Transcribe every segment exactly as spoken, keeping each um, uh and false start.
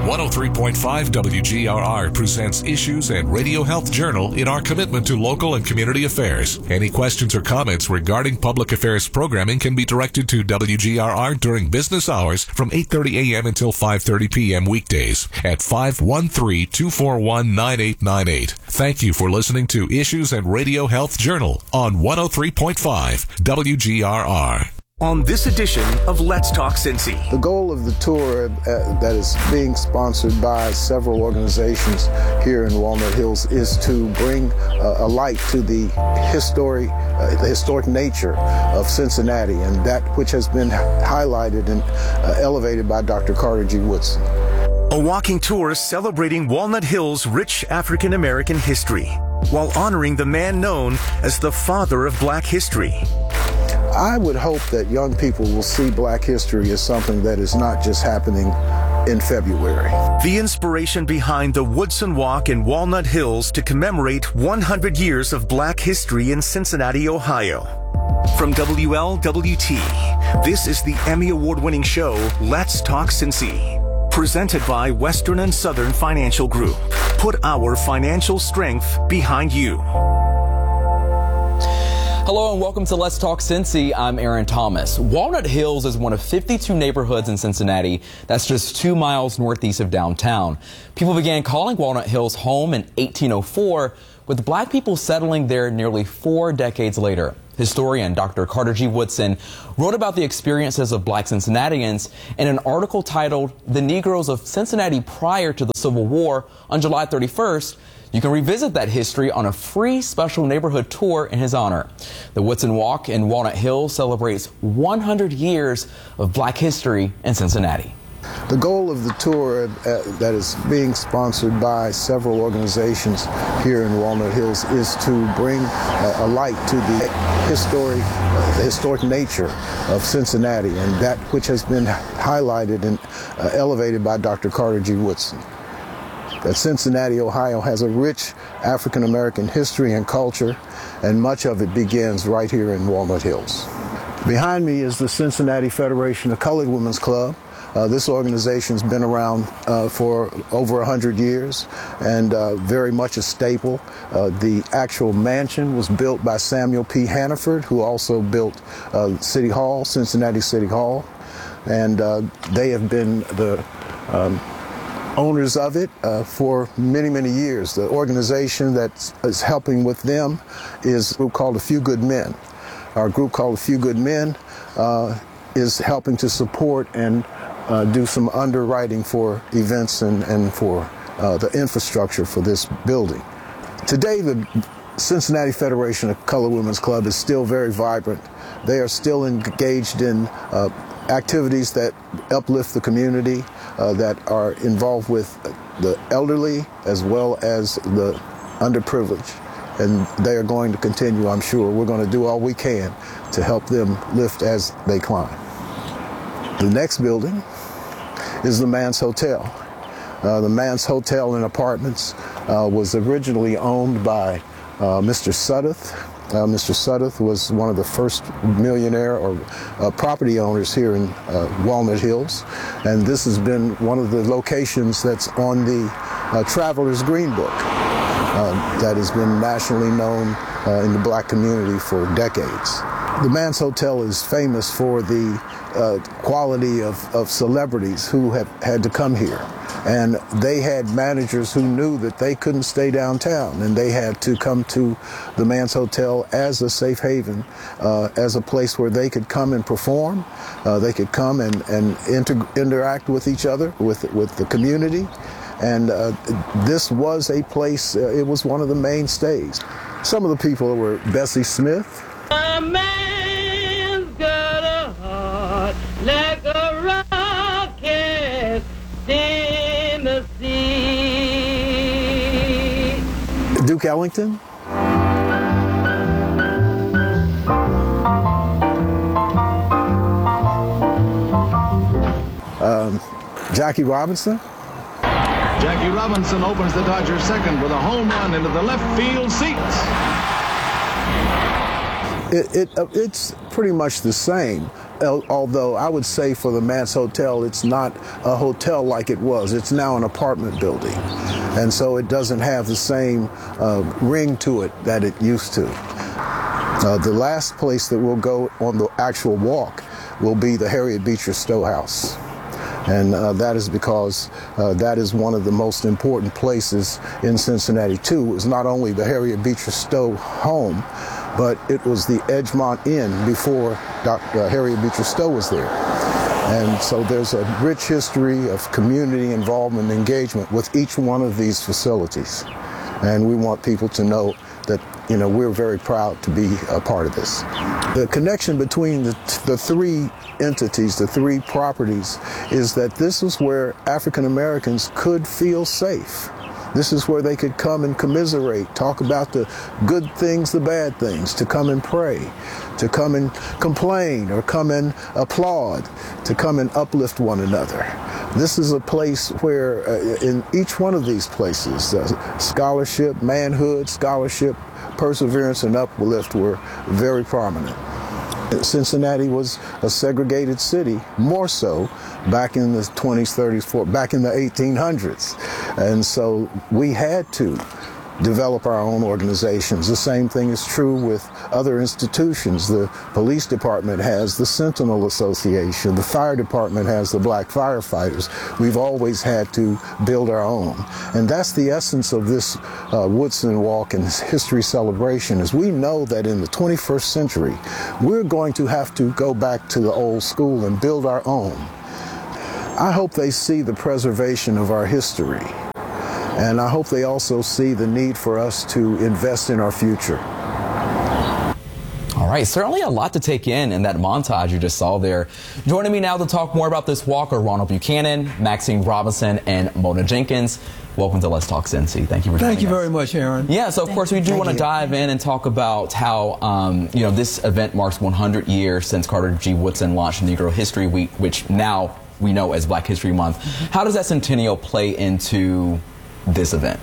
one oh three point five W G R R presents Issues and Radio Health Journal in our commitment to local and community affairs. Any questions or comments regarding public affairs programming can be directed to W G R R during business hours from eight thirty a.m. until five thirty p.m. weekdays at five one three, two four one, nine eight nine eight. Thank you for listening to Issues and Radio Health Journal on one oh three point five W G R R. On this edition of Let's Talk Cincy. The goal of the tour uh, that is being sponsored by several organizations here in Walnut Hills is to bring uh, a light to the history, uh, the historic nature of Cincinnati, and that which has been highlighted and uh, elevated by Doctor Carter G. Woodson. A walking tour celebrating Walnut Hills' rich African American history, while honoring the man known as the father of Black history. I would hope that young people will see Black history as something that is not just happening in February. The inspiration behind the Woodson Walk in Walnut Hills to commemorate one hundred years of Black history in Cincinnati, Ohio. From W L W T, this is the Emmy Award-winning show, Let's Talk Cincy. Presented by Western and Southern Financial Group. Put our financial strength behind you. Hello and welcome to Let's Talk Cincy. I'm Aaron Thomas. Walnut Hills is one of fifty-two neighborhoods in Cincinnati that's just two miles northeast of downtown. People began calling Walnut Hills home in eighteen oh four, with Black people settling there nearly four decades later. Historian Doctor Carter G. Woodson wrote about the experiences of Black Cincinnatians in an article titled The Negroes of Cincinnati Prior to the Civil War on July thirty-first. You can revisit that history on a free special neighborhood tour in his honor. The Woodson Walk in Walnut Hills celebrates one hundred years of Black history in Cincinnati. The goal of the tour uh, that is being sponsored by several organizations here in Walnut Hills is to bring uh, a light to the history, uh, the historic nature of Cincinnati, and that which has been highlighted and uh, elevated by Doctor Carter G. Woodson. That Cincinnati, Ohio has a rich African American history and culture, and much of it begins right here in Walnut Hills. Behind me is the Cincinnati Federation of Colored Women's Club. Uh, this organization's been around uh, for over one hundred years and uh, very much a staple. Uh, the actual mansion was built by Samuel P. Hannaford, who also built uh, City Hall, Cincinnati City Hall, and uh, they have been the um, owners of it uh, for many, many years. The organization that is helping with them is a group called A Few Good Men. Our group called A Few Good Men uh, is helping to support and uh, do some underwriting for events and, and for uh, the infrastructure for this building. Today, the Cincinnati Federation of Colored Women's Club is still very vibrant. They are still engaged in uh, activities that uplift the community, uh, that are involved with the elderly as well as the underprivileged. And they are going to continue, I'm sure. We're going to do all we can to help them lift as they climb. The next building is the Manse Hotel. Uh, the Manse Hotel and Apartments uh, was originally owned by uh, Mister Sudduth. Uh, Mister Sudduth was one of the first millionaire or uh, property owners here in uh, Walnut Hills, and this has been one of the locations that's on the uh, Traveler's Green Book uh, that has been nationally known uh, in the Black community for decades. The Manse Hotel is famous for the uh, quality of, of celebrities who have had to come here. And they had managers who knew that they couldn't stay downtown, and they had to come to the Manse Hotel as a safe haven, uh, as a place where they could come and perform. Uh, they could come and, and inter interact with each other, with, with the community. And uh, this was a place, uh, it was one of the mainstays. Some of the people were Bessie Smith. A man's got a heart like a rocket. Duke Ellington. Um, Jackie Robinson. Jackie Robinson opens the Dodgers second with a home run into the left field seats. It, it, uh, it's pretty much the same. although I would say for the Mance Hotel, it's not a hotel like it was. It's now an apartment building. And so it doesn't have the same uh, ring to it that it used to. Uh, the last place that we'll go on the actual walk will be the Harriet Beecher Stowe House. And uh, that is because uh, that is one of the most important places in Cincinnati, too. It was not only the Harriet Beecher Stowe home, but it was the Edgemont Inn before Doctor Uh, Harriet Beecher Stowe was there. And so there's a rich history of community involvement and engagement with each one of these facilities. And we want people to know that, you know, we're very proud to be a part of this. The connection between the, the three entities, the three properties, is that this is where African Americans could feel safe. This is where they could come and commiserate, talk about the good things, the bad things, to come and pray, to come and complain or come and applaud, to come and uplift one another. This is a place where uh, in each one of these places, uh, scholarship, manhood, scholarship, perseverance, and uplift were very prominent. Cincinnati was a segregated city, more so back in the twenties, thirties, forties, back in the eighteen hundreds. And so we had to develop our own organizations. The same thing is true with other institutions. The police department has the Sentinel Association. The fire department has the Black Firefighters. We've always had to build our own. And that's the essence of this uh, Woodson Walk and History Celebration, is we know that in the twenty-first century, we're going to have to go back to the old school and build our own. I hope they see the preservation of our history. And I hope they also see the need for us to invest in our future. All right, certainly a lot to take in in that montage you just saw there. Joining me now to talk more about this walk are Ronald Buchanan, Maxine Robinson, and Mona Jenkins. Welcome to Let's Talk Cincy. Thank you for joining us. Thank you very much, Aaron. Yeah, so of course we do want to dive in and talk about how um, you know, this event marks one hundred years since Carter G. Woodson launched Negro History Week, which now we know as Black History Month. Mm-hmm. How does that centennial play into this event?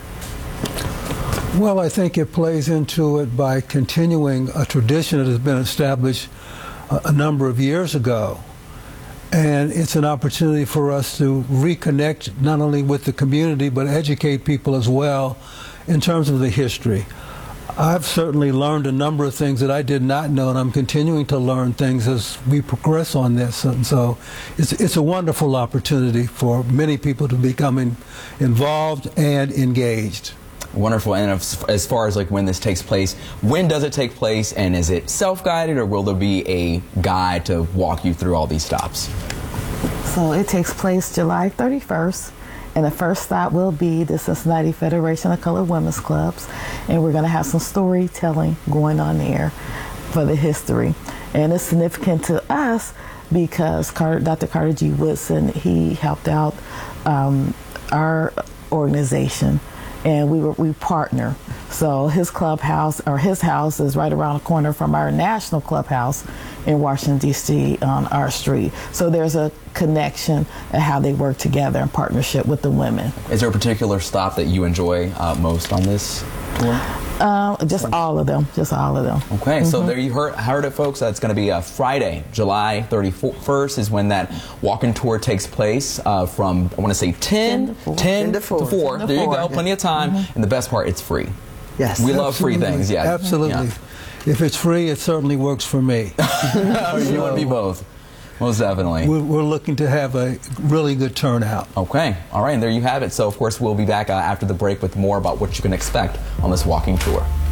Well, I think it plays into it by continuing a tradition that has been established a, a number of years ago. And it's an opportunity for us to reconnect not only with the community, but educate people as well in terms of the history. I've certainly learned a number of things that I did not know, and I'm continuing to learn things as we progress on this. And so it's, it's a wonderful opportunity for many people to become in, involved and engaged. Wonderful. And as far as like when this takes place, when does it take place, and is it self-guided, or will there be a guide to walk you through all these stops? So it takes place July thirty-first. And the first stop will be the Cincinnati Federation of Colored Women's Clubs. And we're going to have some storytelling going on there for the history. And it's significant to us because Carter, Doctor Carter G. Woodson, he helped out um, our organization. And we were, we partner. So his clubhouse, or his house, is right around the corner from our national clubhouse in Washington, D C on our street. So there's a connection and how they work together in partnership with the women. Is there a particular stop that you enjoy uh, most on this tour? Um, just all of them, just all of them. Okay, mm-hmm. So there you heard, heard it, folks. That's going to be uh, Friday, July thirty-first is when that walking tour takes place uh, from, I want to say ten, ten, ten to four. To four. There you go, plenty of time. Mm-hmm. And the best part, it's free. Yes. We Absolutely. love free things, yeah. Absolutely. Yeah. If it's free, it certainly works for me. You want to be both. Most definitely. We're, we're looking to have a really good turnout. Okay. All right. And there you have it. So, of course, we'll be back uh, after the break with more about what you can expect on this walking tour.